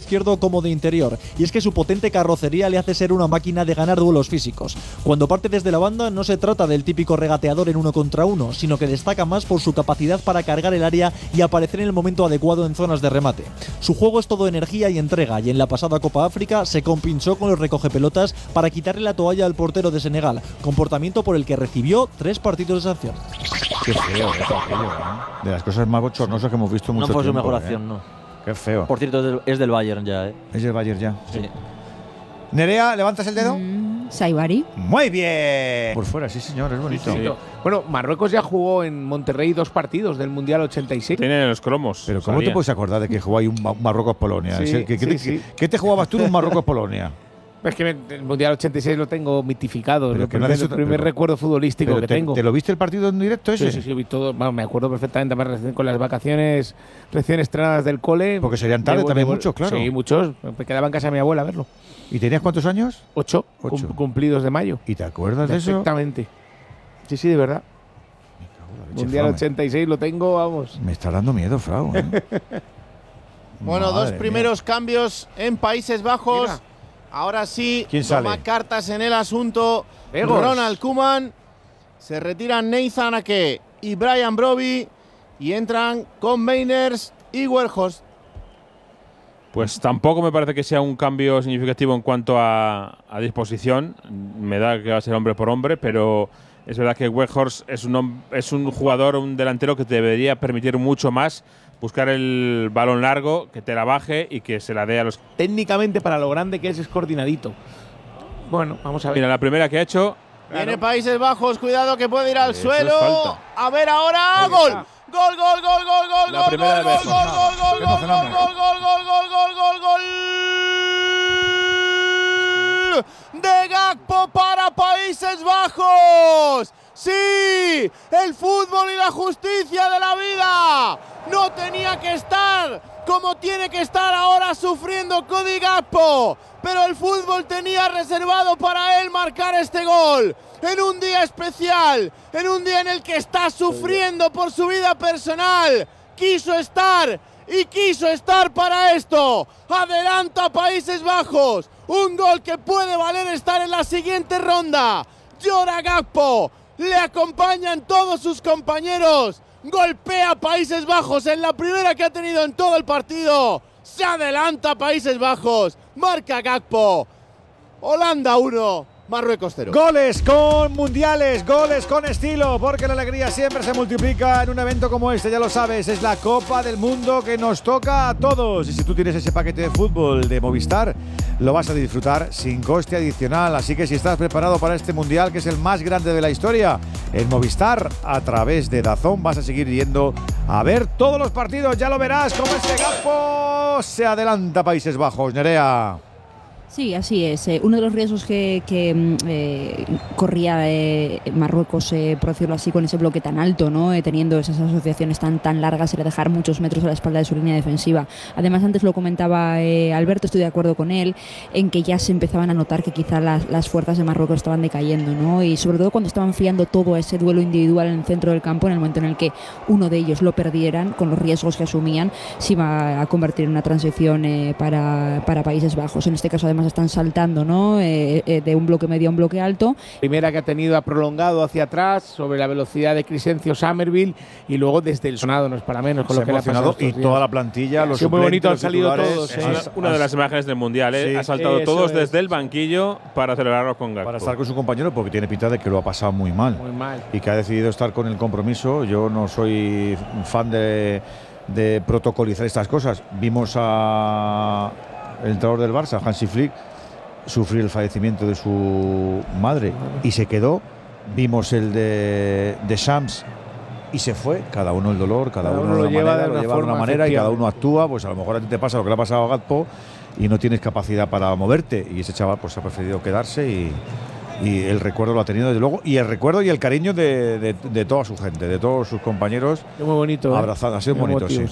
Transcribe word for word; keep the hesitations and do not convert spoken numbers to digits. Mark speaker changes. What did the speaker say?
Speaker 1: izquierdo como de interior, y es que su potente carrocería le hace ser una máquina de ganar duelos físicos. Cuando parte desde la banda no se trata del típico regateador en uno contra uno, sino que destaca más por su capacidad para cargar el área y aparecer en el momento adecuado en zonas de remate. Su juego es todo energía y entrega, y en la pasada Copa África se compinchó con los recogepelotas para quitarle la toalla al portero de Senegal, comportamiento por el que recibió tres partidos de sanción.
Speaker 2: Qué feo es aquello, ¿eh? De las cosas más bochornosas que hemos visto mucho tiempo.
Speaker 3: No fue su mejor
Speaker 2: ¿eh?
Speaker 3: acción, no.
Speaker 2: Qué feo.
Speaker 3: Por cierto, es del, es del Bayern ya, ¿eh?
Speaker 2: Es del Bayern ya.
Speaker 3: Sí.
Speaker 2: Nerea, ¿levantas el dedo?
Speaker 4: Mm, Saibari.
Speaker 2: Muy bien. Por fuera, sí señor, es bonito.
Speaker 5: Sí. Bueno, Marruecos ya jugó en Monterrey dos partidos del Mundial ochenta y seis.
Speaker 6: Tiene los cromos.
Speaker 2: Pero ¿cómo
Speaker 6: sabía.
Speaker 2: te puedes acordar de que jugó ahí un Marruecos-Polonia?
Speaker 5: Sí,
Speaker 2: ¿Qué, qué,
Speaker 5: sí,
Speaker 2: qué,
Speaker 5: sí.
Speaker 2: ¿Qué te jugabas tú en un Marruecos-Polonia?
Speaker 5: Es que el Mundial ochenta y seis lo tengo mitificado.
Speaker 2: Pero
Speaker 5: El
Speaker 2: que no
Speaker 5: primer,
Speaker 2: has hecho-
Speaker 5: el primer
Speaker 2: pero-
Speaker 5: recuerdo futbolístico
Speaker 2: Pero
Speaker 5: que
Speaker 2: te,
Speaker 5: tengo.
Speaker 2: ¿Te lo viste el partido en directo ese?
Speaker 5: Sí, sí, sí, vi todo. Bueno, me acuerdo perfectamente, además recién con las vacaciones recién estrenadas del cole.
Speaker 2: Porque serían tarde
Speaker 5: Debo-
Speaker 2: también
Speaker 5: debo-
Speaker 2: muchos, claro.
Speaker 5: Sí, muchos. Me quedaba en casa de mi abuela a verlo.
Speaker 2: ¿Y tenías cuántos años?
Speaker 5: Ocho,
Speaker 2: Ocho.
Speaker 5: cum- cumplidos de mayo.
Speaker 2: ¿Y te acuerdas de eso?
Speaker 5: Perfectamente. Sí, sí, de verdad.
Speaker 2: Leche,
Speaker 5: Mundial
Speaker 2: Frau,
Speaker 5: ochenta y seis lo tengo, vamos.
Speaker 2: Me está dando miedo, Frau. ¿eh?
Speaker 7: Bueno,
Speaker 2: Madre
Speaker 7: dos
Speaker 2: mía.
Speaker 7: primeros cambios en Países Bajos.
Speaker 5: Mira.
Speaker 7: Ahora sí,
Speaker 2: ¿Quién
Speaker 7: toma
Speaker 2: sale?
Speaker 7: cartas en el asunto.
Speaker 5: Egos.
Speaker 7: Ronald Koeman. Se retiran Nathan Ake y Brian Broby. Y entran con Meiners y Weghorst.
Speaker 6: Pues tampoco me parece que sea un cambio significativo en cuanto a, a disposición. Me da que va a ser hombre por hombre, pero es verdad que Weghorst es un, hom- es un jugador, un delantero que te debería permitir mucho más, buscar el balón largo, que te la baje y que se la dé a los…
Speaker 5: Técnicamente, para lo grande que es, es coordinadito. Bueno, vamos a ver.
Speaker 6: Mira, la primera que ha hecho…
Speaker 7: Viene Países Bajos, cuidado que puede ir al
Speaker 6: Eso
Speaker 7: suelo.
Speaker 6: es falta.
Speaker 7: A ver ahora,
Speaker 5: Ahí
Speaker 7: gol.
Speaker 5: está.
Speaker 7: Gol, gol, gol, gol, gol,
Speaker 6: La
Speaker 7: gol,
Speaker 6: primera
Speaker 7: gol,
Speaker 6: de
Speaker 7: gol,
Speaker 6: Beso.
Speaker 7: gol, gol, gol, gol, gol,
Speaker 2: Emocionante.
Speaker 7: gol, gol, gol, gol, gol, gol, gol de Gakpo para Países Bajos. Sí, el fútbol y la justicia de la vida no tenía que estar como tiene que estar ahora sufriendo Cody Gakpo, pero el fútbol tenía reservado para él marcar este gol en un día especial, en un día en el que está sufriendo por su vida personal. Quiso estar y quiso estar para esto. Adelanta Países Bajos, un gol que puede valer estar en la siguiente ronda. Llora Gakpo, le acompañan todos sus compañeros. Golpea Países Bajos en la primera que ha tenido en todo el partido. Se adelanta Países Bajos, marca Gakpo. Holanda uno, Marruecos cero.
Speaker 2: Goles con mundiales, goles con estilo, porque la alegría siempre se multiplica en un evento como este, ya lo sabes, es la Copa del Mundo que nos toca a todos. Y si tú tienes ese paquete de fútbol de Movistar, lo vas a disfrutar sin coste adicional. Así que si estás preparado para este mundial, que es el más grande de la historia, en Movistar, a través de DAZN, vas a seguir yendo a ver todos los partidos. Ya lo verás, como este Gakpo se adelanta Países Bajos. Nerea.
Speaker 4: Sí, así es. Eh, uno de los riesgos que, que mm, eh, corría eh, Marruecos, eh, por decirlo así, con ese bloque tan alto, ¿no? Eh, teniendo esas asociaciones tan tan largas, era dejar muchos metros a la espalda de su línea defensiva. Además, antes lo comentaba eh, Alberto, estoy de acuerdo con él, en que ya se empezaban a notar que quizá las, las fuerzas de Marruecos estaban decayendo, ¿no? Y sobre todo cuando estaban fiando todo a ese duelo individual en el centro del campo, en el momento en el que uno de ellos lo perdieran, con los riesgos que asumían, se iba a convertir en una transición eh, para, para Países Bajos. En este caso, además, están saltando, ¿no? Eh, eh, de un bloque medio a un bloque alto.
Speaker 5: Primera que ha tenido ha prolongado hacia atrás sobre la velocidad de Crescencio Somerville y luego desde el sonado, no es para menos, con
Speaker 2: Se
Speaker 5: lo
Speaker 2: ha
Speaker 5: que le ha pasado
Speaker 2: emocionado y
Speaker 5: estos
Speaker 2: toda
Speaker 5: días.
Speaker 2: la plantilla, los
Speaker 5: Sí, muy
Speaker 2: suplentes,
Speaker 5: bonito, han
Speaker 2: los
Speaker 5: salido
Speaker 2: titulares,
Speaker 5: todos,
Speaker 6: Es
Speaker 5: sí.
Speaker 6: una,
Speaker 2: has-
Speaker 6: una de
Speaker 2: has-
Speaker 6: las imágenes del Mundial, ¿eh?
Speaker 2: Sí.
Speaker 6: Ha saltado
Speaker 5: Eso
Speaker 6: todos
Speaker 5: es.
Speaker 6: desde el banquillo para celebrarlo con Gakpo.
Speaker 2: para estar con su compañero, porque tiene pinta de que lo ha pasado muy mal.
Speaker 5: Muy mal.
Speaker 2: Y que ha decidido estar con el compromiso. Yo no soy un fan de, de protocolizar estas cosas. Vimos a el entrenador del Barça, Hansi Flick, sufrir el fallecimiento de su madre y se quedó. Vimos el de, de Shams y se fue. Cada uno el dolor, cada,
Speaker 5: Cada
Speaker 2: uno,
Speaker 5: uno
Speaker 2: de
Speaker 5: lo
Speaker 2: una
Speaker 5: lleva
Speaker 2: manera,
Speaker 5: de
Speaker 2: lo
Speaker 5: una
Speaker 2: lleva de una
Speaker 5: forma,
Speaker 2: manera y cada uno
Speaker 5: efectivamente.
Speaker 2: actúa. Pues a lo mejor a ti te pasa lo que le ha pasado a Gakpo y no tienes capacidad para moverte. Y ese chaval pues ha preferido quedarse y, y el recuerdo lo ha tenido desde luego. Y el recuerdo y el cariño de, de, de toda su gente, de todos sus compañeros.
Speaker 5: Muy bonito. ¿eh?
Speaker 2: Abrazado, ha sido
Speaker 5: Muy
Speaker 2: bonito,
Speaker 5: emotivo.
Speaker 2: sí.